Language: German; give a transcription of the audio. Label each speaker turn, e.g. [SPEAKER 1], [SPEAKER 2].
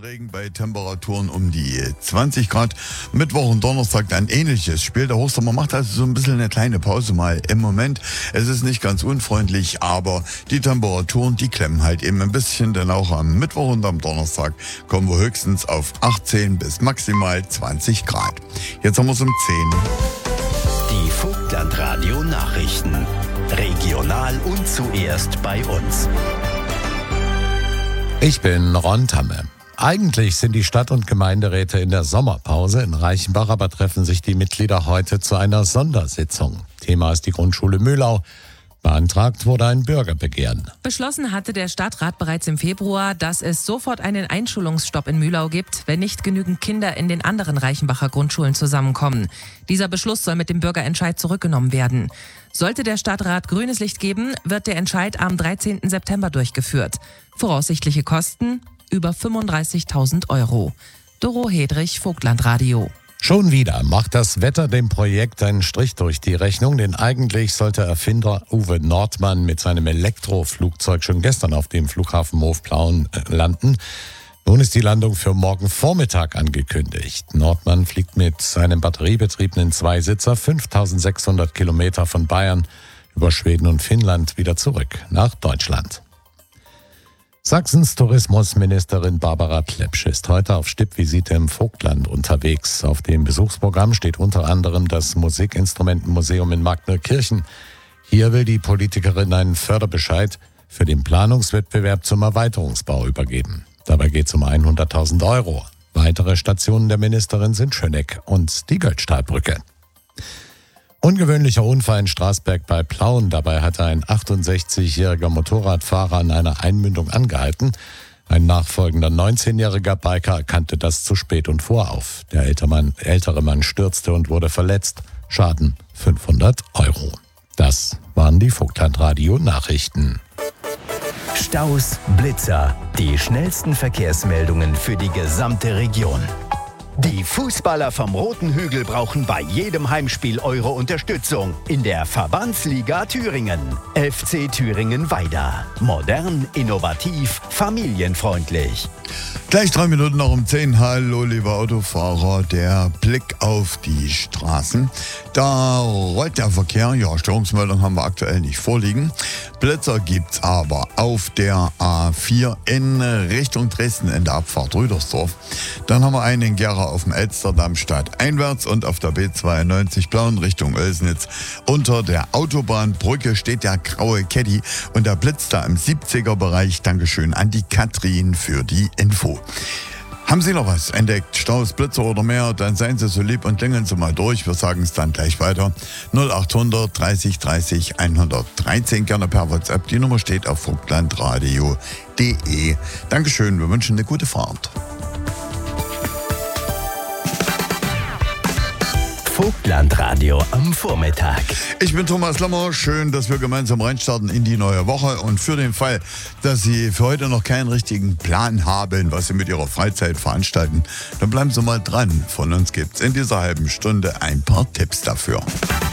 [SPEAKER 1] Regen bei Temperaturen um die 20 Grad. Mittwoch und Donnerstag dann ähnliches Spiel. Der Hochsommer macht also so ein bisschen eine kleine Pause mal im Moment. Es ist nicht ganz unfreundlich, aber die Temperaturen, die klemmen halt eben ein bisschen, denn auch am Mittwoch und am Donnerstag kommen wir höchstens auf 18 bis maximal 20 Grad. Jetzt haben wir es um 10.
[SPEAKER 2] Die Vogtland-Radio Nachrichten. Regional und zuerst bei uns.
[SPEAKER 3] Ich bin Ron Tamme. Eigentlich sind die Stadt- und Gemeinderäte in der Sommerpause in Reichenbach, aber treffen sich die Mitglieder heute zu einer Sondersitzung. Thema ist die Grundschule Möhlau. Beantragt wurde ein Bürgerbegehren.
[SPEAKER 4] Beschlossen hatte der Stadtrat bereits im Februar, dass es sofort einen Einschulungsstopp in Mühlau gibt, wenn nicht genügend Kinder in den anderen Reichenbacher Grundschulen zusammenkommen. Dieser Beschluss soll mit dem Bürgerentscheid zurückgenommen werden. Sollte der Stadtrat grünes Licht geben, wird der Entscheid am 13. September durchgeführt. Voraussichtliche Kosten über 35.000 €. Doro Hedrich, Vogtland-Radio.
[SPEAKER 3] Schon wieder macht das Wetter dem Projekt einen Strich durch die Rechnung, denn eigentlich sollte Erfinder Uwe Nordmann mit seinem Elektroflugzeug schon gestern auf dem Flughafen Moof-Plauen landen. Nun ist die Landung für morgen Vormittag angekündigt. Nordmann fliegt mit seinem batteriebetriebenen Zweisitzer 5.600 Kilometer von Bayern über Schweden und Finnland wieder zurück nach Deutschland. Sachsens Tourismusministerin Barbara Klepsch ist heute auf Stippvisite im Vogtland unterwegs. Auf dem Besuchsprogramm steht unter anderem das Musikinstrumentenmuseum in Magnerkirchen. Hier will die Politikerin einen Förderbescheid für den Planungswettbewerb zum Erweiterungsbau übergeben. Dabei geht es um 100.000 €. Weitere Stationen der Ministerin sind Schöneck und die Götztalbrücke. Ungewöhnlicher Unfall in Straßberg bei Plauen. Dabei hatte ein 68-jähriger Motorradfahrer an einer Einmündung angehalten. Ein nachfolgender 19-jähriger Biker erkannte das zu spät und fuhr auf. Der ältere Mann stürzte und wurde verletzt. Schaden 500 €. Das waren die Vogtland-Radio-Nachrichten.
[SPEAKER 2] Staus, Blitzer, die schnellsten Verkehrsmeldungen für die gesamte Region. Die Fußballer vom Roten Hügel brauchen bei jedem Heimspiel eure Unterstützung. In der Verbandsliga Thüringen. FC Thüringen-Weida. Modern, innovativ, familienfreundlich.
[SPEAKER 1] Gleich 3 Minuten noch um 10. Hallo, liebe Autofahrer. Der Blick auf die Straßen. Da rollt der Verkehr. Ja, Störungsmeldung haben wir aktuell nicht vorliegen. Blitzer gibt's aber auf der A4 in Richtung Dresden in der Abfahrt Rüdersdorf. Dann haben wir einen in Gera auf dem Elsterdamm stadteinwärts und auf der B92 Plauen Richtung Oelsnitz. Unter der Autobahnbrücke steht der graue Caddy und der blitzt da im 70er-Bereich. Dankeschön an die Katrin für die Info. Haben Sie noch was entdeckt? Staus, Blitzer oder mehr? Dann seien Sie so lieb und klingeln Sie mal durch. Wir sagen es dann gleich weiter. 0800 30 30 113. Gerne per WhatsApp. Die Nummer steht auf vogtlandradio.de. Dankeschön. Wir wünschen eine gute Fahrt.
[SPEAKER 2] Vogtland-Radio am Vormittag.
[SPEAKER 1] Ich bin Thomas Lammer. Schön, dass wir gemeinsam reinstarten in die neue Woche. Und für den Fall, dass Sie für heute noch keinen richtigen Plan haben, was Sie mit Ihrer Freizeit veranstalten, dann bleiben Sie mal dran. Von uns gibt's in dieser halben Stunde ein paar Tipps dafür.